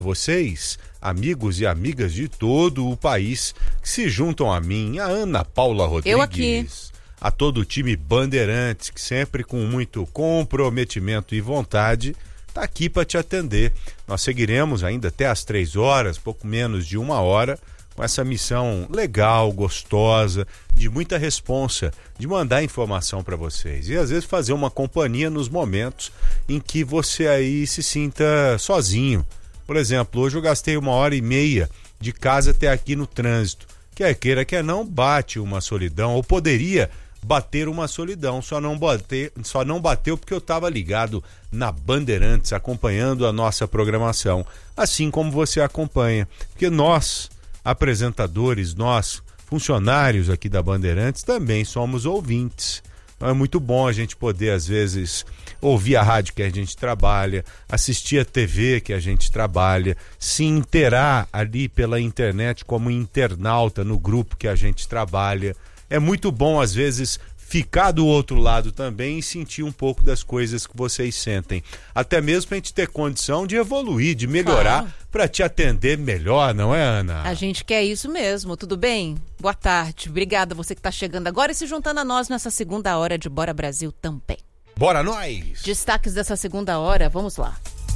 Vocês, amigos e amigas de todo o país, que se juntam a mim, a Ana Paula Rodrigues. Eu aqui. A todo o time Bandeirantes, que sempre com muito comprometimento e vontade, está aqui para te atender. Nós seguiremos ainda até às 3 horas, pouco menos de 1 hora, com essa missão legal, gostosa, de muita responsa, de mandar informação para vocês. E às vezes fazer uma companhia nos momentos em que você aí se sinta sozinho. Por exemplo, hoje eu gastei 1h30 de casa até aqui no trânsito. Quer queira, quer não, bate uma solidão, ou poderia bater uma solidão, só não bateu porque eu estava ligado na Bandeirantes, acompanhando a nossa programação, assim como você acompanha, porque nós, apresentadores, nós, funcionários aqui da Bandeirantes, também somos ouvintes. Então é muito bom a gente poder, às vezes, ouvir a rádio que a gente trabalha, assistir a TV que a gente trabalha, se inteirar ali pela internet como internauta no grupo que a gente trabalha. É muito bom, às vezes, ficar do outro lado também e sentir um pouco das coisas que vocês sentem. Até mesmo pra gente ter condição de evoluir, de melhorar, para te atender melhor, não é, Ana? A gente quer isso mesmo, tudo bem? Boa tarde, obrigada você que está chegando agora e se juntando a nós nessa segunda hora de Bora Brasil também. Bora nós! Destaques dessa segunda hora, vamos lá.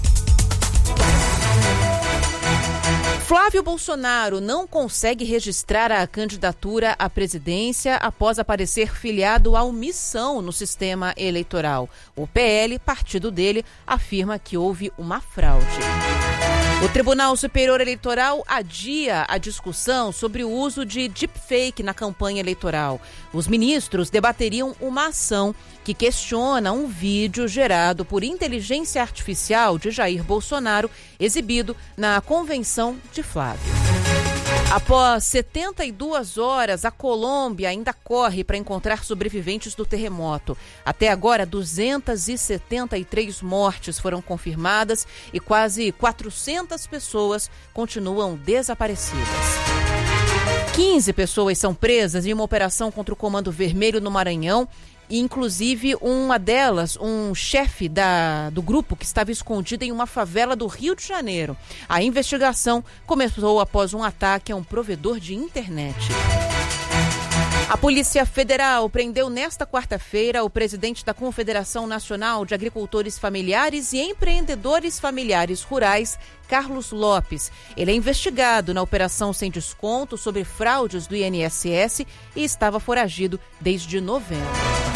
Flávio Bolsonaro não consegue registrar a candidatura à presidência após aparecer filiado à omissão no sistema eleitoral. O PL, partido dele, afirma que houve uma fraude. O Tribunal Superior Eleitoral adia a discussão sobre o uso de deepfake na campanha eleitoral. Os ministros debateriam uma ação que questiona um vídeo gerado por inteligência artificial de Jair Bolsonaro, exibido na convenção de Flávio. Após 72 horas, a Colômbia ainda corre para encontrar sobreviventes do terremoto. Até agora, 273 mortes foram confirmadas e quase 400 pessoas continuam desaparecidas. 15 pessoas são presas em uma operação contra o Comando Vermelho no Maranhão. Inclusive, uma delas, um chefe do grupo que estava escondido em uma favela do Rio de Janeiro. A investigação começou após um ataque a um provedor de internet. A Polícia Federal prendeu nesta quarta-feira o presidente da Confederação Nacional de Agricultores Familiares e Empreendedores Familiares Rurais, Carlos Lopes. Ele é investigado na Operação Sem Desconto sobre fraudes do INSS e estava foragido desde novembro.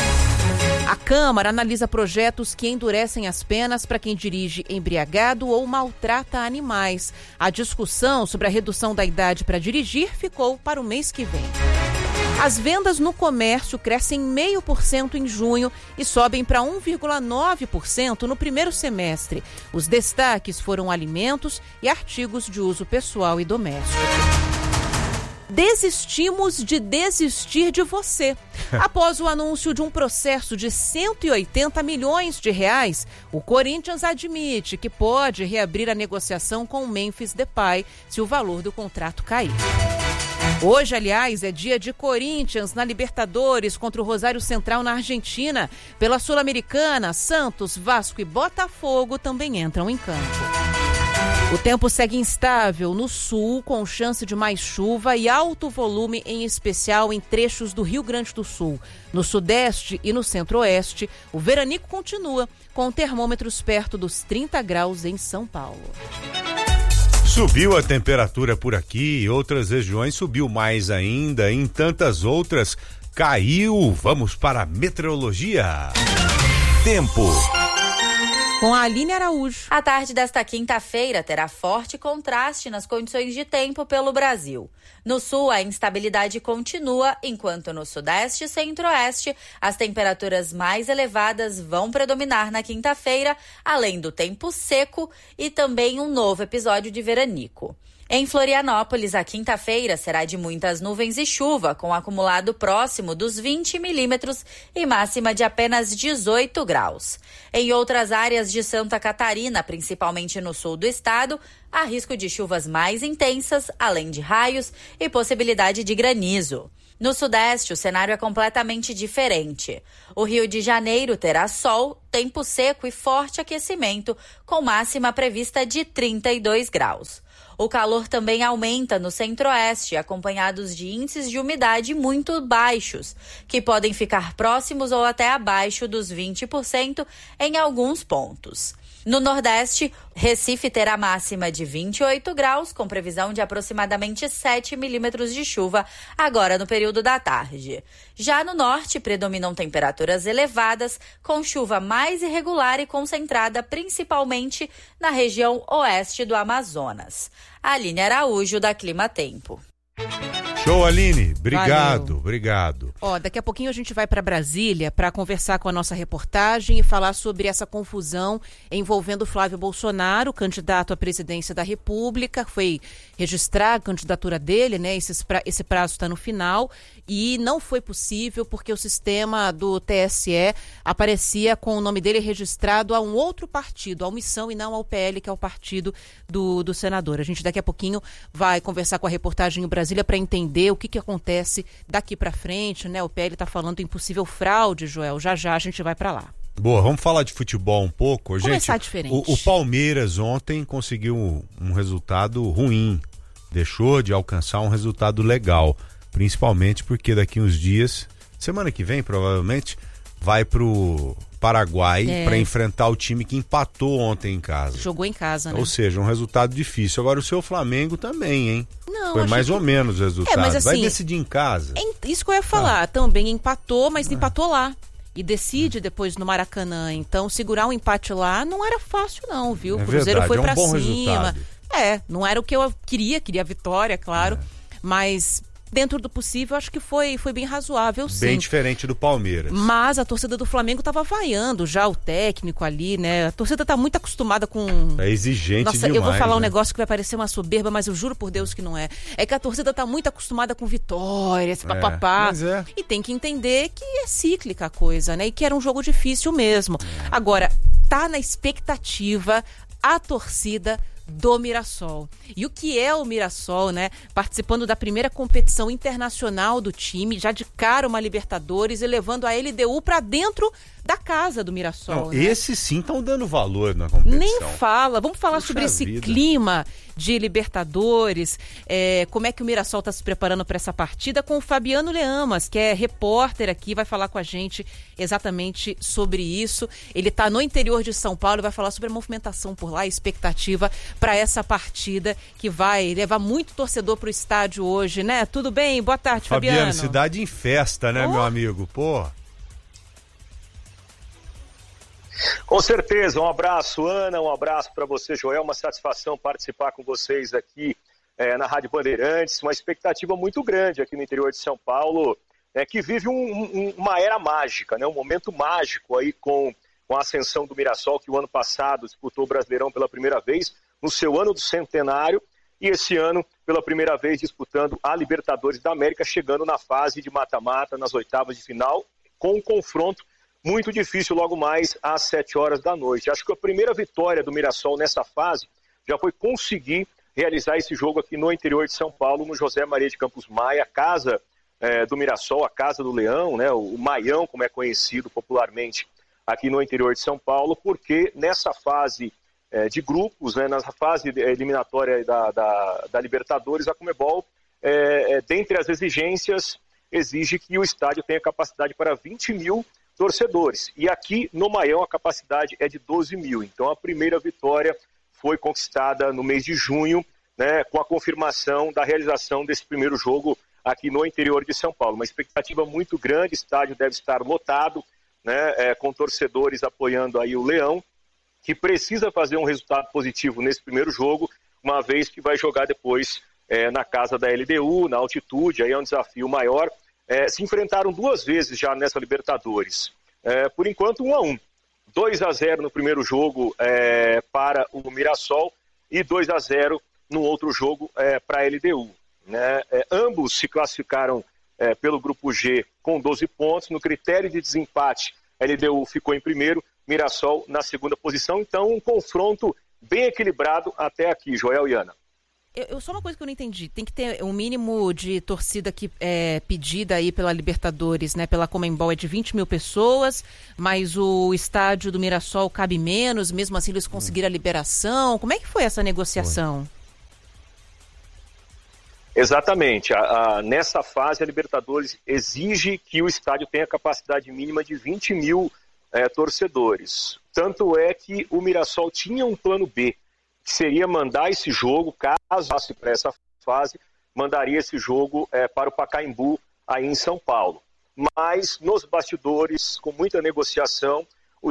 A Câmara analisa projetos que endurecem as penas para quem dirige embriagado ou maltrata animais. A discussão sobre a redução da idade para dirigir ficou para o mês que vem. As vendas no comércio crescem 0,5% em junho e sobem para 1,9% no primeiro semestre. Os destaques foram alimentos e artigos de uso pessoal e doméstico. Desistimos de desistir de você. Após o anúncio de um processo de 180 milhões de reais, o Corinthians admite que pode reabrir a negociação com o Memphis Depay se o valor do contrato cair. Hoje, aliás, é dia de Corinthians na Libertadores contra o Rosário Central na Argentina. Pela Sul-Americana, Santos, Vasco e Botafogo também entram em campo. O tempo segue instável no sul, com chance de mais chuva e alto volume, em especial em trechos do Rio Grande do Sul. No sudeste e no centro-oeste, o veranico continua, com termômetros perto dos 30 graus em São Paulo. Subiu a temperatura por aqui, em outras regiões subiu mais ainda, em tantas outras caiu. Vamos para a meteorologia. Tempo. Com a Aline Araújo. A tarde desta quinta-feira terá forte contraste nas condições de tempo pelo Brasil. No sul, a instabilidade continua, enquanto no sudeste e centro-oeste, as temperaturas mais elevadas vão predominar na quinta-feira, além do tempo seco e também um novo episódio de veranico. Em Florianópolis, a quinta-feira será de muitas nuvens e chuva, com acumulado próximo dos 20 milímetros e máxima de apenas 18 graus. Em outras áreas de Santa Catarina, principalmente no sul do estado, há risco de chuvas mais intensas, além de raios e possibilidade de granizo. No Sudeste, o cenário é completamente diferente. O Rio de Janeiro terá sol, tempo seco e forte aquecimento, com máxima prevista de 32 graus. O calor também aumenta no Centro-Oeste, acompanhados de índices de umidade muito baixos, que podem ficar próximos ou até abaixo dos 20% em alguns pontos. No Nordeste, Recife terá máxima de 28 graus, com previsão de aproximadamente 7 milímetros de chuva, agora no período da tarde. Já no Norte, predominam temperaturas elevadas, com chuva mais irregular e concentrada principalmente na região oeste do Amazonas. Aline Araújo, da Clima Tempo. Show, Aline. Valeu. Obrigado. Daqui a pouquinho a gente vai para Brasília para conversar com a nossa reportagem e falar sobre essa confusão envolvendo Flávio Bolsonaro, candidato à presidência da República. Foi registrar a candidatura dele, né? Esse prazo está no final e não foi possível porque o sistema do TSE aparecia com o nome dele registrado a um outro partido, ao Missão e não ao PL, que é o partido do senador. A gente daqui a pouquinho vai conversar com a reportagem em Brasília para entender o que acontece daqui para frente, né? O PL está falando em possível fraude, Joel. Já a gente vai para lá. Boa, vamos falar de futebol um pouco. Começar gente, diferente. O Palmeiras ontem conseguiu um resultado ruim. Deixou de alcançar um resultado legal. Principalmente porque daqui uns dias, semana que vem provavelmente, vai pro Paraguai para enfrentar o time que empatou ontem em casa. Jogou em casa, né? Ou seja, um resultado difícil. Agora o seu Flamengo também, hein? Não, foi mais ou menos o resultado. Mas, assim, vai decidir em casa. Isso que eu ia falar. Também empatou, mas empatou lá. E decide depois no Maracanã. Então, segurar um empate lá não era fácil não, viu? O Cruzeiro foi pra cima. Resultado. Não era o que eu queria a vitória, claro. Mas dentro do possível, acho que foi bem razoável, sim. Bem diferente do Palmeiras. Mas a torcida do Flamengo estava vaiando já o técnico ali, né? A torcida tá muito acostumada com... É exigente demais. Eu vou falar um negócio que vai parecer uma soberba, mas eu juro por Deus que não é. É que a torcida tá muito acostumada com vitórias, papapá. E tem que entender que é cíclica a coisa, né? E que era um jogo difícil mesmo. Agora, tá na expectativa a torcida do Mirassol. E o que é o Mirassol, né? Participando da primeira competição internacional do time, já de cara uma Libertadores e levando a LDU para dentro da casa do Mirassol. Não, né? Esses sim estão dando valor na competição. Nem fala. Vamos falar sobre esse clima de Libertadores, como é que o Mirassol está se preparando para essa partida com o Fabiano Leamas, que é repórter aqui, vai falar com a gente exatamente sobre isso. Ele está no interior de São Paulo e vai falar sobre a movimentação por lá, a expectativa para essa partida que vai levar muito torcedor para o estádio hoje, né? Tudo bem? Boa tarde, Fabiano. Cidade em festa, né, meu amigo? Pô. Com certeza, um abraço, Ana, um abraço para você, Joel, uma satisfação participar com vocês aqui na Rádio Bandeirantes, uma expectativa muito grande aqui no interior de São Paulo, que vive uma era mágica, né? Um momento mágico aí com a ascensão do Mirassol, que o ano passado disputou o Brasileirão pela primeira vez, no seu ano do centenário, e esse ano, pela primeira vez, disputando a Libertadores da América, chegando na fase de mata-mata, nas oitavas de final, com um confronto muito difícil logo mais às 7 horas da noite. Acho que a primeira vitória do Mirassol nessa fase já foi conseguir realizar esse jogo aqui no interior de São Paulo, no José Maria de Campos Maia, a casa do Mirassol, a casa do Leão, né, o Maião, como é conhecido popularmente aqui no interior de São Paulo, porque nessa fase de grupos, né, nessa fase eliminatória da Libertadores, a Conmebol, dentre as exigências, exige que o estádio tenha capacidade para 20 mil torcedores. E aqui no Maião a capacidade é de 12 mil. Então a primeira vitória foi conquistada no mês de junho, né, com a confirmação da realização desse primeiro jogo aqui no interior de São Paulo. Uma expectativa muito grande, o estádio deve estar lotado, né, com torcedores apoiando aí o Leão, que precisa fazer um resultado positivo nesse primeiro jogo, uma vez que vai jogar depois na casa da LDU, na altitude, aí é um desafio maior. Se enfrentaram 2 vezes já nessa Libertadores. Por enquanto, 1-1. 2-0 no primeiro jogo para o Mirassol e 2-0 no outro jogo para a LDU. Né? Ambos se classificaram pelo grupo G com 12 pontos. No critério de desempate, a LDU ficou em primeiro, Mirassol na segunda posição. Então, um confronto bem equilibrado até aqui, Joel e Ana. Só uma coisa que eu não entendi, tem que ter um mínimo de torcida que é pedida aí pela Libertadores, né, pela Conmebol, é de 20 mil pessoas, mas o estádio do Mirassol cabe menos, mesmo assim eles conseguiram a liberação. Como é que foi essa negociação? Exatamente, nessa fase a Libertadores exige que o estádio tenha capacidade mínima de 20 mil torcedores. Tanto é que o Mirassol tinha um plano B, que seria mandar esse jogo, caso passe para essa fase, mandaria esse jogo para o Pacaembu, aí em São Paulo. Mas, nos bastidores, com muita negociação,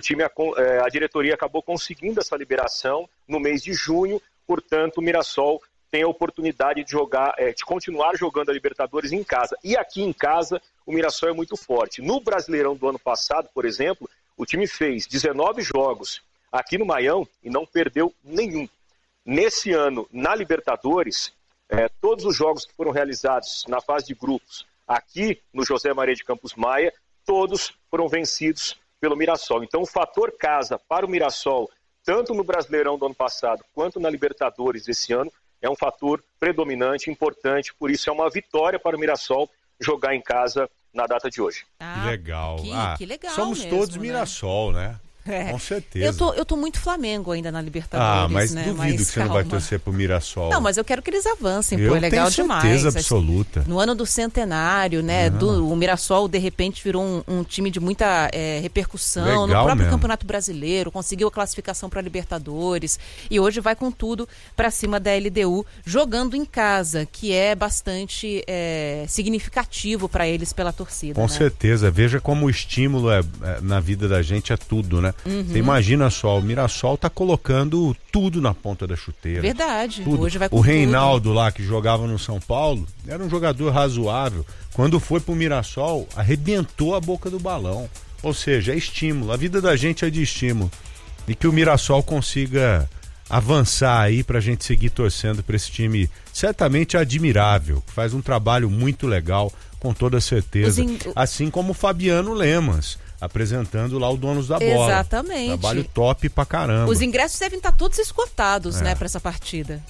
a diretoria acabou conseguindo essa liberação no mês de junho, portanto, o Mirassol tem a oportunidade de continuar jogando a Libertadores em casa. E aqui em casa, o Mirassol é muito forte. No Brasileirão do ano passado, por exemplo, o time fez 19 jogos aqui no Maião e não perdeu nenhum. Nesse ano, na Libertadores, todos os jogos que foram realizados na fase de grupos aqui no José Maria de Campos Maia, todos foram vencidos pelo Mirassol. Então, o fator casa para o Mirassol, tanto no Brasileirão do ano passado quanto na Libertadores desse ano, é um fator predominante, importante, por isso é uma vitória para o Mirassol jogar em casa na data de hoje. Que legal. Que legal somos mesmo, todos Mirassol, né? Com certeza. Eu tô muito Flamengo ainda na Libertadores, mas né? duvido que você não vai torcer pro Mirassol. Não, mas eu quero que eles avancem, é legal demais. Eu tenho certeza absoluta. No ano do centenário, né? O Mirassol, de repente, virou um time de muita repercussão. Legal no próprio mesmo. Campeonato Brasileiro, conseguiu a classificação para Libertadores e hoje vai com tudo para cima da LDU, jogando em casa, que é bastante significativo para eles pela torcida. Com certeza. Veja como o estímulo na vida da gente é tudo, né? Você imagina só, o Mirassol tá colocando tudo na ponta da chuteira. Verdade. Tudo. Hoje vai com o Reinaldo tudo. lá, que jogava no São Paulo, era um jogador razoável. Quando foi pro Mirassol, arrebentou a boca do balão. Ou seja, é estímulo. A vida da gente é de estímulo. E que o Mirassol consiga avançar aí pra gente seguir torcendo pra esse time certamente admirável, que faz um trabalho muito legal, com toda certeza. Assim como o Fabiano Lemas, apresentando lá o Donos da Bola. Exatamente. Trabalho top pra caramba. Os ingressos devem estar todos esgotados, né, para essa partida.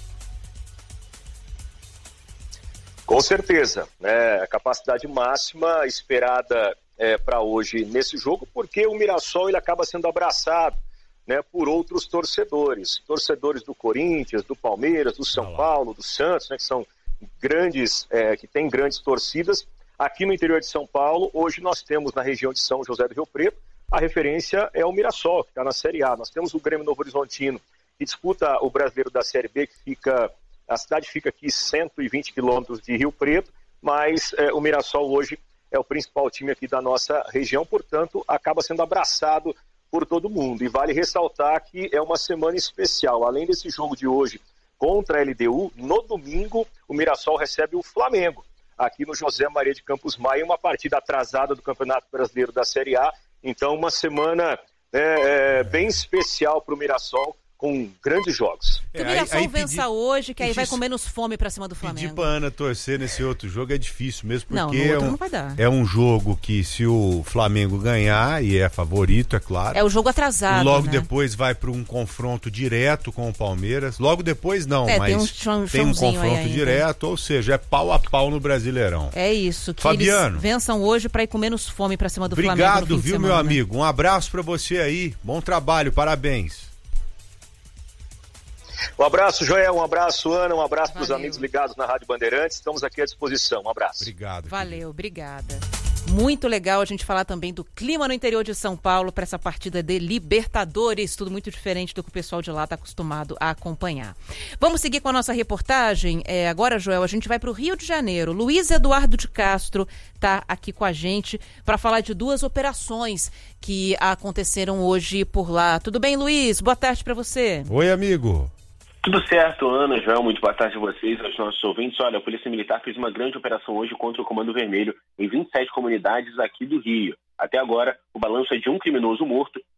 Com certeza. A capacidade máxima esperada para hoje nesse jogo, porque o Mirassol ele acaba sendo abraçado, né, por outros torcedores. Torcedores do Corinthians, do Palmeiras, do São Paulo, do Santos, né, que são grandes, que têm grandes torcidas. Aqui no interior de São Paulo, hoje nós temos na região de São José do Rio Preto, a referência é o Mirassol, que está na Série A. Nós temos o Grêmio Novo Horizontino, que disputa o Brasileiro da Série B, a cidade fica aqui 120 quilômetros de Rio Preto, mas o Mirassol hoje é o principal time aqui da nossa região, portanto, acaba sendo abraçado por todo mundo. E vale ressaltar que é uma semana especial. Além desse jogo de hoje contra a LDU, no domingo o Mirassol recebe o Flamengo, aqui no José Maria de Campos Maia, uma partida atrasada do Campeonato Brasileiro da Série A. Então, uma semana bem especial para o Mirassol, com grandes jogos. Que o Mirassol vença hoje, que aí vai com menos fome pra cima do Flamengo. Pedir pra Ana torcer nesse outro jogo é difícil mesmo, porque não vai dar. É um jogo que, se o Flamengo ganhar, e é favorito, é claro. É o jogo atrasado, logo né? depois vai para um confronto direto com o Palmeiras. Logo depois não, mas tem um confronto direto, ou seja, é pau a pau no Brasileirão. É isso, que Fabiano, eles vençam hoje pra ir com menos fome pra cima do Flamengo. Obrigado, viu, meu amigo? Um abraço pra você aí. Bom trabalho, parabéns. Um abraço, Joel, um abraço, Ana, um abraço para os amigos ligados na Rádio Bandeirantes. Estamos aqui à disposição. Um abraço. Obrigado. Valeu, obrigada. Muito legal a gente falar também do clima no interior de São Paulo para essa partida de Libertadores, tudo muito diferente do que o pessoal de lá está acostumado a acompanhar. Vamos seguir com a nossa reportagem. Agora, Joel, a gente vai para o Rio de Janeiro. Luiz Eduardo de Castro está aqui com a gente para falar de duas operações que aconteceram hoje por lá. Tudo bem, Luiz? Boa tarde para você. Oi, amigo. Tudo certo, Ana, Joel, muito boa tarde a vocês, aos nossos ouvintes. Olha, a Polícia Militar fez uma grande operação hoje contra o Comando Vermelho em 27 comunidades aqui do Rio. Até agora, o balanço é de um criminoso morto,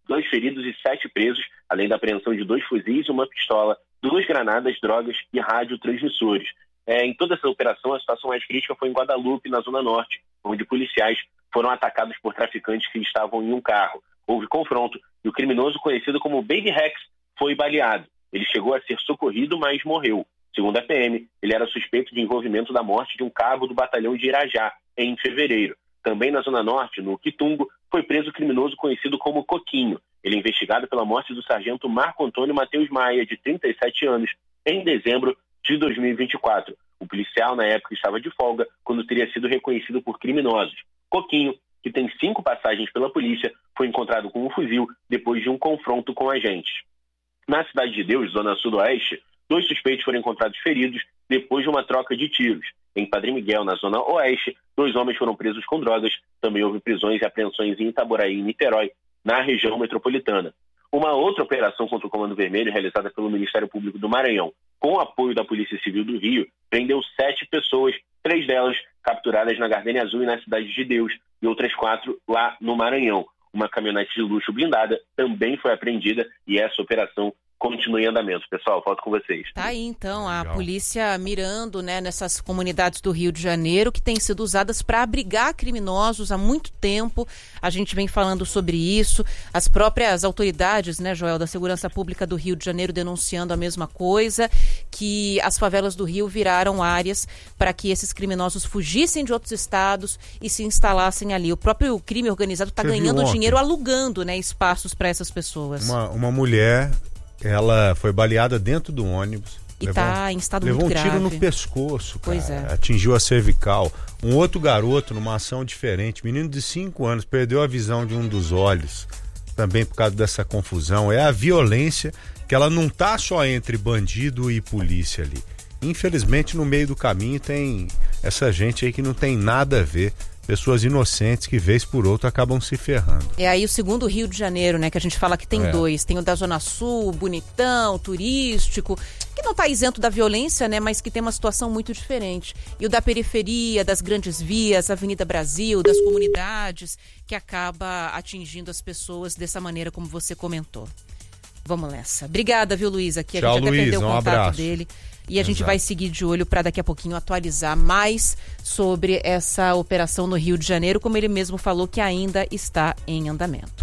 2 feridos e 7 presos, além da apreensão de 2 fuzis, uma pistola, 2 granadas, drogas e radiotransmissores. Em toda essa operação, a situação mais crítica foi em Guadalupe, na Zona Norte, onde policiais foram atacados por traficantes que estavam em um carro. Houve confronto e o criminoso, conhecido como Baby Rex, foi baleado. Ele chegou a ser socorrido, mas morreu. Segundo a PM, ele era suspeito de envolvimento da morte de um cabo do batalhão de Irajá, em fevereiro. Também na Zona Norte, no Quitungo, foi preso o criminoso conhecido como Coquinho. Ele é investigado pela morte do sargento Marco Antônio Matheus Maia, de 37 anos, em dezembro de 2024. O policial, na época, estava de folga quando teria sido reconhecido por criminosos. Coquinho, que tem 5 passagens pela polícia, foi encontrado com um fuzil depois de um confronto com agentes. Na Cidade de Deus, zona sudoeste, 2 suspeitos foram encontrados feridos depois de uma troca de tiros. Em Padre Miguel, na zona oeste, 2 homens foram presos com drogas. Também houve prisões e apreensões em Itaboraí e Niterói, na região metropolitana. Uma outra operação contra o Comando Vermelho, realizada pelo Ministério Público do Maranhão, com o apoio da Polícia Civil do Rio, prendeu 7 pessoas, 3 delas capturadas na Gardênia Azul e na Cidade de Deus, e outras 4 lá no Maranhão. Uma caminhonete de luxo blindada também foi apreendida e essa operação continua em andamento. Pessoal, volto com vocês. Tá aí, então, a polícia mirando, né, nessas comunidades do Rio de Janeiro que têm sido usadas para abrigar criminosos há muito tempo. A gente vem falando sobre isso. As próprias autoridades, né, Joel, da Segurança Pública do Rio de Janeiro denunciando a mesma coisa, que as favelas do Rio viraram áreas para que esses criminosos fugissem de outros estados e se instalassem ali. O próprio crime organizado está ganhando dinheiro alugando, né, espaços para essas pessoas. Uma mulher... Ela foi baleada dentro do ônibus. E está em estado muito grave. Levou um tiro no pescoço, cara. Pois é. Atingiu a cervical. Um outro garoto, numa ação diferente, menino de 5 anos, perdeu a visão de um dos olhos. Também por causa dessa confusão. É a violência que ela não tá só entre bandido e polícia ali. Infelizmente, no meio do caminho tem essa gente aí que não tem nada a ver. Pessoas inocentes que, vez por outra, acabam se ferrando. É aí o segundo Rio de Janeiro, né? Que a gente fala que tem 2. Tem o da Zona Sul, bonitão, turístico, que não está isento da violência, né? Mas que tem uma situação muito diferente. E o da periferia, das grandes vias, Avenida Brasil, das comunidades, que acaba atingindo as pessoas dessa maneira como você comentou. Vamos nessa. Obrigada, viu, Luiz? Aqui a gente até perdeu o contato dele. E a gente vai seguir de olho para daqui a pouquinho atualizar mais sobre essa operação no Rio de Janeiro, como ele mesmo falou que ainda está em andamento.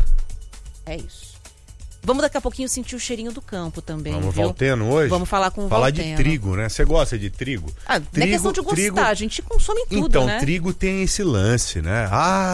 É isso. Vamos daqui a pouquinho sentir o cheirinho do campo também, Vamos, viu? Valteno, hoje? Vamos falar com o Falar Valteno. de trigo, né? Você gosta de trigo? Não é questão de gostar, a gente consome tudo, então, né? Então, trigo tem esse lance, né?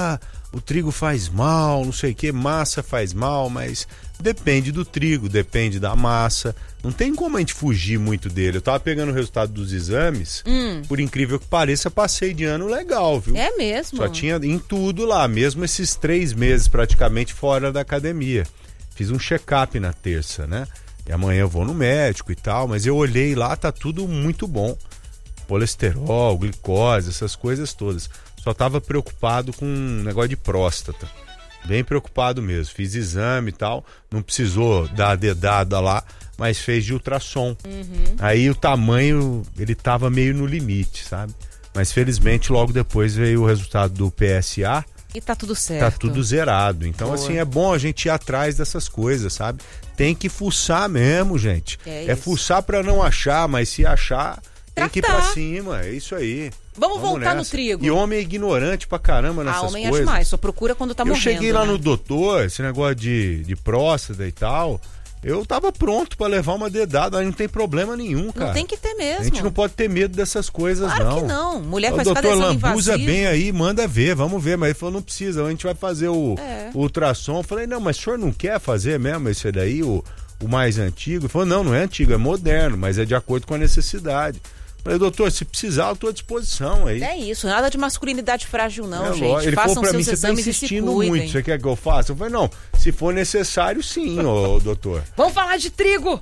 O trigo faz mal, não sei o que, massa faz mal, mas depende do trigo, depende da massa. Não tem como a gente fugir muito dele. Eu tava pegando o resultado dos exames, por incrível que pareça, passei de ano legal, viu? É mesmo? Só tinha em tudo lá, mesmo esses 3 meses praticamente fora da academia. Fiz um check-up na terça, né? E amanhã eu vou no médico e tal, mas eu olhei lá, tá tudo muito bom. Colesterol, glicose, essas coisas todas. Só tava preocupado com um negócio de próstata. Bem preocupado mesmo. Fiz exame e tal, não precisou dar a dedada lá, mas fez de ultrassom. Aí o tamanho, ele tava meio no limite, sabe? Mas felizmente logo depois veio o resultado do PSA. E tá tudo certo. Tá tudo zerado. Então, Boa. assim, é bom a gente ir atrás dessas coisas, sabe? Tem que fuçar mesmo, gente. É fuçar pra não achar, mas se achar, tem que ir pra cima. É isso aí. Vamos voltar no trigo. E homem é ignorante pra caramba nessas homem coisas. Acho mais, só procura quando tá morrendo. Eu cheguei lá né? no doutor, esse negócio de próstata e tal, eu tava pronto pra levar uma dedada, mas não tem problema nenhum, cara. Não tem que ter mesmo. A gente não pode ter medo dessas coisas, claro não. que não. Mulher faz doutor cada exame lambuza invasivo. bem aí, manda ver, vamos ver. Mas ele falou, não precisa, a gente vai fazer o ultrassom. Eu falei, não, mas o senhor não quer fazer mesmo esse daí, o mais antigo? Ele falou, não é antigo, é moderno, mas é de acordo com a necessidade. Falei, doutor, se precisar, eu estou à disposição aí. É isso, nada de masculinidade frágil não, gente. Ele Façam falou pra mim, seus você está exames insistindo e se cuidem. muito, você quer que eu faça? Eu falei, não, se for necessário, sim, ô doutor. Vamos falar de trigo!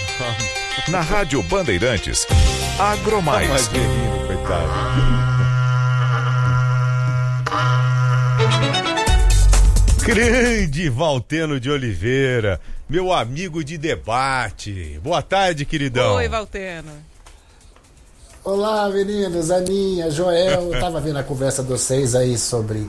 Na Rádio Bandeirantes, Agromais. Mais guerreiro, coitado. Grande Valteno de Oliveira, meu amigo de debate. Boa tarde, queridão. Oi, Valteno. Olá, meninos, Aninha, Joel. Eu tava vendo a conversa de vocês aí sobre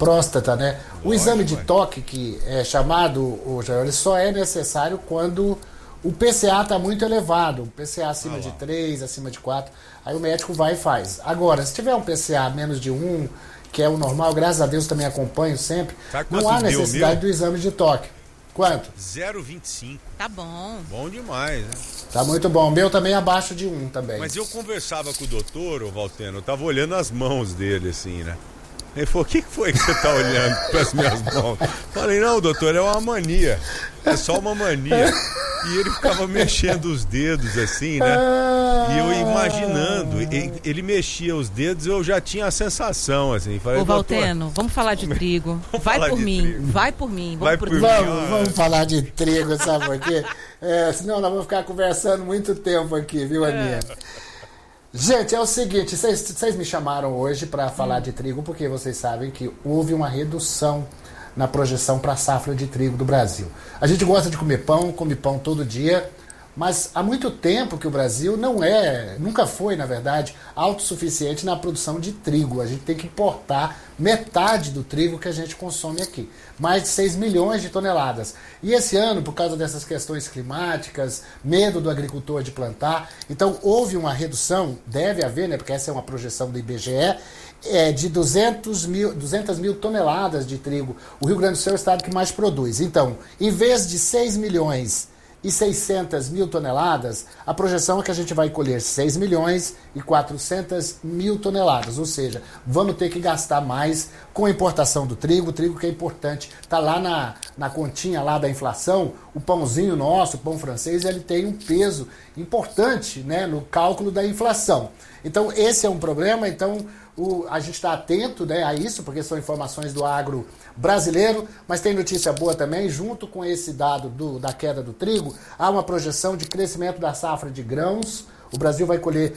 próstata, né? O exame de toque, que é chamado, ele só é necessário quando o PCA está muito elevado, o PCA acima de 3, acima de 4, aí o médico vai e faz. Agora, se tiver um PCA menos de 1, que é o normal, graças a Deus também acompanho sempre, não há necessidade do exame de toque. Quanto? 0,25. Tá bom. Bom demais, né? Tá muito bom. O meu também é abaixo de 1 também. Mas eu conversava com o doutor, ô Valteno, eu tava olhando as mãos dele, assim, né? Ele falou, o que foi que você tá olhando para as minhas mãos? Falei, não, doutor, é uma mania. É só uma mania. E ele ficava mexendo os dedos, assim, né? E eu imaginando, ele mexia os dedos, eu já tinha a sensação, assim. Falei, ô, Valteno, vamos falar de trigo. Vai por mim, vai por mim. Vamos falar de trigo, sabe por quê? Senão nós vamos ficar conversando muito tempo aqui, viu, Aninha? Gente, é o seguinte, vocês me chamaram hoje para falar de trigo porque vocês sabem que houve uma redução na projeção para a safra de trigo do Brasil. A gente gosta de comer pão, come pão todo dia, mas há muito tempo que o Brasil nunca foi, na verdade, autossuficiente na produção de trigo. A gente tem que importar metade do trigo que a gente consome aqui. Mais de 6 milhões de toneladas. E esse ano, por causa dessas questões climáticas, medo do agricultor de plantar, então houve uma redução, deve haver, né, porque essa é uma projeção do IBGE, de 200 mil toneladas de trigo. O Rio Grande do Sul é o estado que mais produz. Então, em vez de 6 milhões e 600 mil toneladas, a projeção é que a gente vai colher 6 milhões e 400 mil toneladas, ou seja, vamos ter que gastar mais com a importação do trigo, o trigo que é importante, está lá na continha lá da inflação, o pãozinho nosso, o pão francês, ele tem um peso importante, né, no cálculo da inflação. Então esse é um problema, então a gente está atento, né, a isso, porque são informações do agro brasileiro, mas tem notícia boa também, junto com esse dado da queda do trigo, há uma projeção de crescimento da safra de grãos. O Brasil vai colher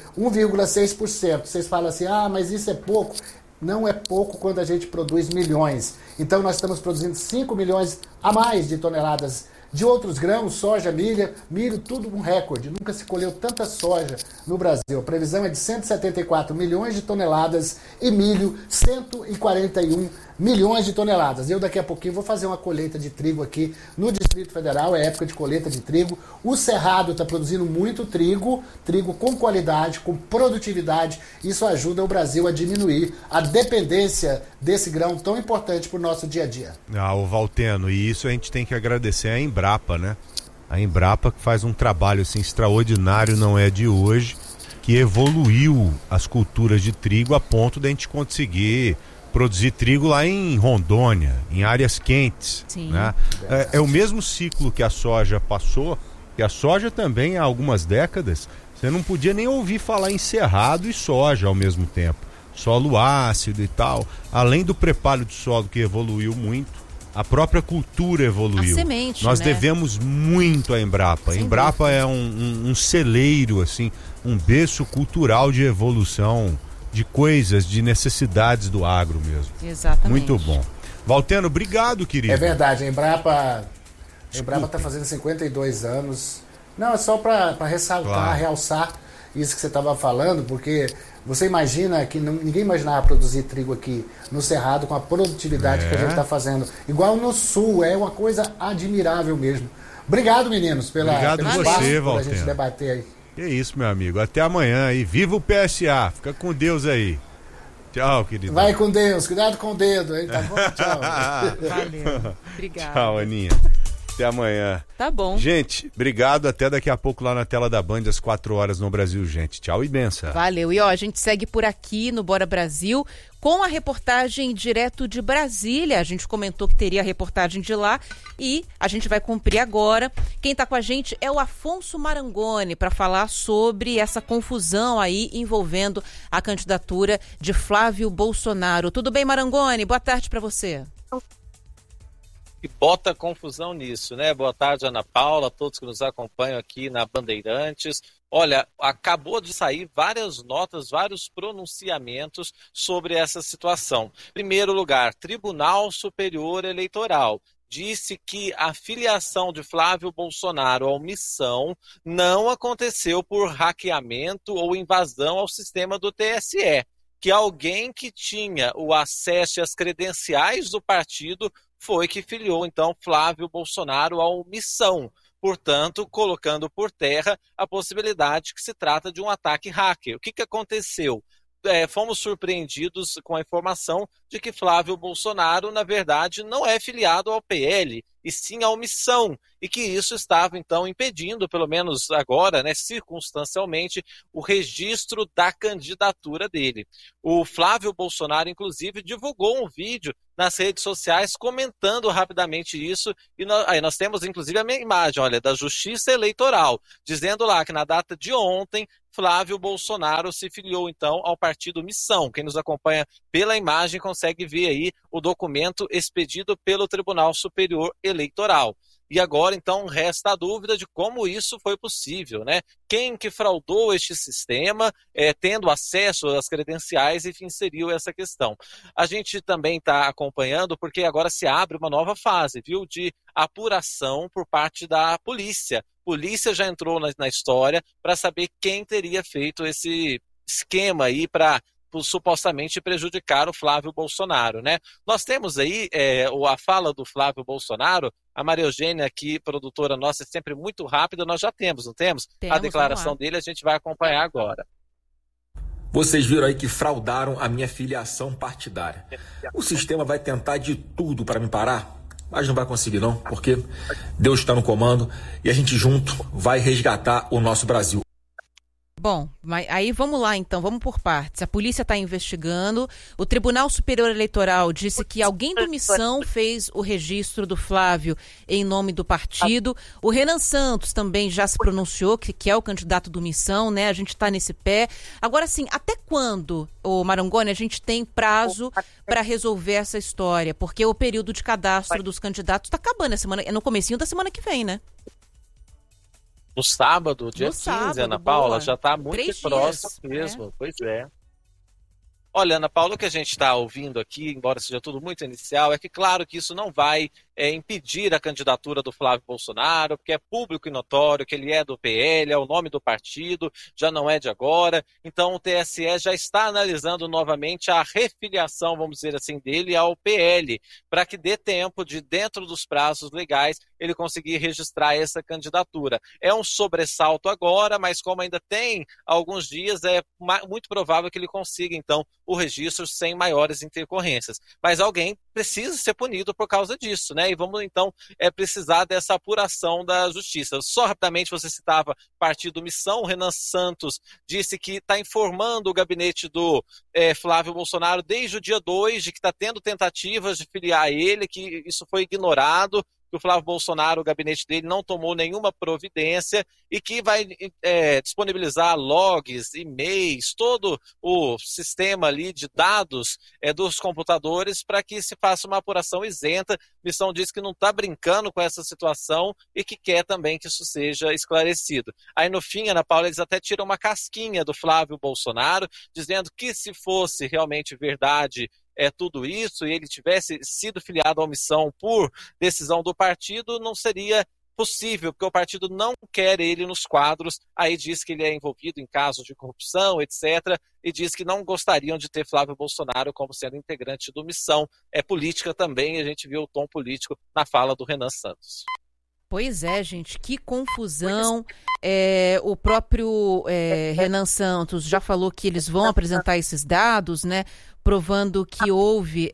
1,6%. Vocês falam assim, mas isso é pouco. Não é pouco quando a gente produz milhões. Então nós estamos produzindo 5 milhões a mais de toneladas de outros grãos, soja, milho, tudo um recorde. Nunca se colheu tanta soja no Brasil. A previsão é de 174 milhões de toneladas e milho, 141 milhões de toneladas. Eu daqui a pouquinho vou fazer uma colheita de trigo aqui no Distrito Federal, é época de colheita de trigo. O Cerrado está produzindo muito trigo com qualidade, com produtividade. Isso ajuda o Brasil a diminuir a dependência desse grão tão importante para o nosso dia a dia. O Valteno, e isso a gente tem que agradecer à Embrapa, né? A Embrapa que faz um trabalho assim extraordinário, não é de hoje, que evoluiu as culturas de trigo a ponto de a gente conseguir produzir trigo lá em Rondônia, em áreas quentes. Sim. Né? É o mesmo ciclo que a soja passou, que a soja também há algumas décadas, você não podia nem ouvir falar em cerrado e soja ao mesmo tempo. Solo ácido e tal. Além do preparo de solo que evoluiu muito, a própria cultura evoluiu. A semente, nós né? devemos muito à Embrapa. A Embrapa é um celeiro, assim, um berço cultural de evolução de coisas, de necessidades do agro mesmo. Exatamente. Muito bom. Valteno, obrigado, querido. É verdade, a Embrapa está fazendo 52 anos. Não, é só para ressaltar, claro, realçar isso que você estava falando, porque você imagina que ninguém imaginava produzir trigo aqui no Cerrado com a produtividade que a gente está fazendo. Igual no Sul, é uma coisa admirável mesmo. Obrigado, meninos, pelo espaço, por a gente debater aí. Que isso, meu amigo. Até amanhã aí. Viva o PSA. Fica com Deus aí. Tchau, querido. Vai com Deus. Cuidado com o dedo, hein? Tá bom? Tchau. Valeu. Obrigado. Tchau, Aninha. Até amanhã. Tá bom. Gente, obrigado. Até daqui a pouco lá na tela da Band, às 4 horas no Brasil, gente. Tchau e benção. Valeu. E a gente segue por aqui no Bora Brasil com a reportagem direto de Brasília. A gente comentou que teria a reportagem de lá e a gente vai cumprir agora. Quem está com a gente é o Afonso Marangoni para falar sobre essa confusão aí envolvendo a candidatura de Flávio Bolsonaro. Tudo bem, Marangoni? Boa tarde para você. E bota confusão nisso, né? Boa tarde, Ana Paula, todos que nos acompanham aqui na Bandeirantes. Olha, acabou de sair várias notas, vários pronunciamentos sobre essa situação. Primeiro lugar, Tribunal Superior Eleitoral disse que a filiação de Flávio Bolsonaro à omissão não aconteceu por hackeamento ou invasão ao sistema do TSE. que alguém que tinha o acesso às credenciais do partido foi que filiou, então, Flávio Bolsonaro à omissão, portanto, colocando por terra a possibilidade que se trata de um ataque hacker. O que aconteceu? Fomos surpreendidos com a informação de que Flávio Bolsonaro, na verdade, não é filiado ao PL, e sim à omissão, e que isso estava, então, impedindo, pelo menos agora, né, circunstancialmente, o registro da candidatura dele. O Flávio Bolsonaro, inclusive, divulgou um vídeo nas redes sociais comentando rapidamente isso, e nós temos, inclusive, a minha imagem, olha, da Justiça Eleitoral, dizendo lá que na data de ontem, Flávio Bolsonaro se filiou, então, ao partido Missão. Quem nos acompanha pela imagem consegue ver aí o documento expedido pelo Tribunal Superior Eleitoral. E agora, então, resta a dúvida de como isso foi possível, né? Quem que fraudou este sistema, tendo acesso às credenciais, enfim, inseriu essa questão. A gente também está acompanhando, porque agora se abre uma nova fase, viu, de apuração por parte da polícia. A polícia já entrou na história para saber quem teria feito esse esquema aí para supostamente prejudicar o Flávio Bolsonaro, né? Nós temos aí a fala do Flávio Bolsonaro, a Maria Eugênia aqui, produtora nossa, é sempre muito rápida, nós já temos, não temos? A declaração dele a gente vai acompanhar agora. Vocês viram aí que fraudaram a minha filiação partidária. O sistema vai tentar de tudo para me parar, mas não vai conseguir não, porque Deus está no comando e a gente junto vai resgatar o nosso Brasil. Bom, mas aí vamos lá então, vamos por partes. A polícia está investigando, o Tribunal Superior Eleitoral disse que alguém do Missão fez o registro do Flávio em nome do partido. O Renan Santos também já se pronunciou, que é o candidato do Missão, né? A gente está nesse pé. Agora sim, até quando, Marangoni, a gente tem prazo para resolver essa história? Porque o período de cadastro dos candidatos está acabando no comecinho da semana que vem, né? No sábado, dia 15, Ana Paula, boa. Já está muito 3 próximo dias, mesmo, né? Pois é. Olha, Ana Paula, o que a gente está ouvindo aqui, embora seja tudo muito inicial, é que claro que isso não vai impedir a candidatura do Flávio Bolsonaro, porque é público e notório que ele é do PL, é o nome do partido, já não é de agora. Então o TSE já está analisando novamente a refiliação, vamos dizer assim, dele ao PL, para que dê tempo de, dentro dos prazos legais, ele conseguir registrar essa candidatura. É um sobressalto agora, mas como ainda tem alguns dias, é muito provável que ele consiga, então, o registro sem maiores intercorrências. Mas alguém precisa ser punido por causa disso, né? E vamos, então, precisar dessa apuração da justiça. Só rapidamente, você citava partido Missão, o Renan Santos disse que está informando o gabinete do Flávio Bolsonaro desde o dia 2, de que está tendo tentativas de filiar ele, que isso foi ignorado, que o Flávio Bolsonaro, o gabinete dele, não tomou nenhuma providência e que vai disponibilizar logs, e-mails, todo o sistema ali de dados dos computadores para que se faça uma apuração isenta. Missão diz que não está brincando com essa situação e que quer também que isso seja esclarecido. Aí no fim, Ana Paula, eles até tiram uma casquinha do Flávio Bolsonaro, dizendo que se fosse realmente verdade tudo isso e ele tivesse sido filiado à Missão por decisão do partido, não seria possível, porque o partido não quer ele nos quadros. Aí diz que ele é envolvido em casos de corrupção, etc., e diz que não gostariam de ter Flávio Bolsonaro como sendo integrante do Missão. É política também, a gente viu o tom político na fala do Renan Santos. Pois é, gente, que confusão. O próprio Renan Santos já falou que eles vão apresentar esses dados, né, provando que houve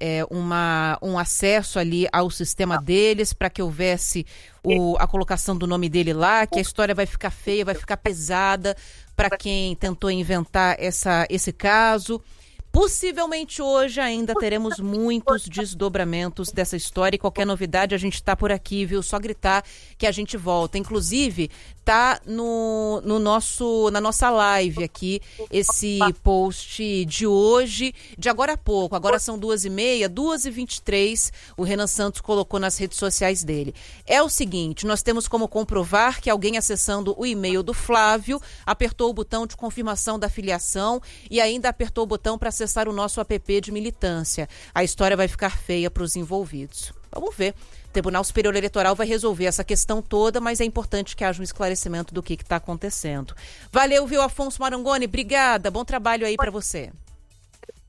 um acesso ali ao sistema deles para que houvesse a colocação do nome dele lá, que a história vai ficar feia, vai ficar pesada para quem tentou inventar esse caso. Possivelmente hoje ainda teremos muitos desdobramentos dessa história e qualquer novidade a gente está por aqui, viu? Só gritar que a gente volta. Inclusive, tá na nossa live aqui, esse post de hoje, de agora a pouco. Agora são 2h30, 2h23, o Renan Santos colocou nas redes sociais dele. É o seguinte, nós temos como comprovar que alguém acessando o e-mail do Flávio apertou o botão de confirmação da filiação e ainda apertou o botão para acessar o nosso app de militância. A história vai ficar feia para os envolvidos. Vamos ver. O Tribunal Superior Eleitoral vai resolver essa questão toda, mas é importante que haja um esclarecimento do que está acontecendo. Valeu, viu, Afonso Marangoni? Obrigada. Bom trabalho aí para você.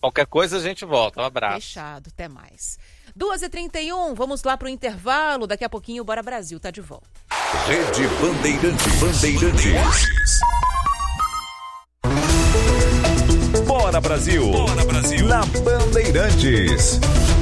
Qualquer coisa a gente volta. Um abraço. Fechado, até mais. 2h31, vamos lá pro intervalo. Daqui a pouquinho o Bora Brasil tá de volta. Rede Bandeirantes. Bora Brasil. Bora Brasil. Na Bandeirantes.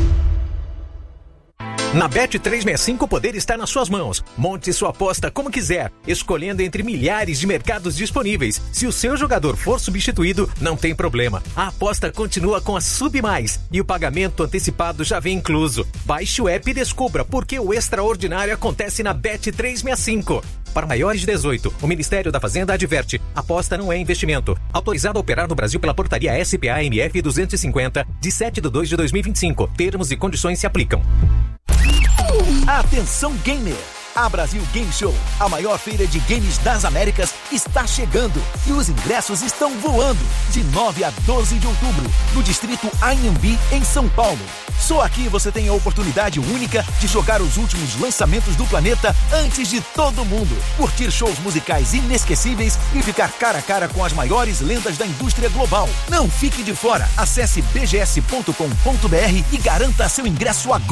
Na Bet365 o poder está nas suas mãos. Monte sua aposta como quiser, escolhendo entre milhares de mercados disponíveis. Se o seu jogador for substituído, não tem problema. A aposta continua com a Sub Mais e o pagamento antecipado já vem incluso. Baixe o app e descubra por que o extraordinário acontece na Bet365. Para maiores de 18, o Ministério da Fazenda adverte: aposta não é investimento. Autorizado a operar no Brasil pela portaria SPA-MF 250, de 7/2/2025. Termos e condições se aplicam. Atenção gamer! A Brasil Game Show, a maior feira de games das Américas, está chegando e os ingressos estão voando. De 9 a 12 de outubro, no distrito Anhembi, em São Paulo. Só aqui você tem a oportunidade única de jogar os últimos lançamentos do planeta antes de todo mundo. Curtir shows musicais inesquecíveis e ficar cara a cara com as maiores lendas da indústria global. Não fique de fora. Acesse bgs.com.br e garanta seu ingresso agora.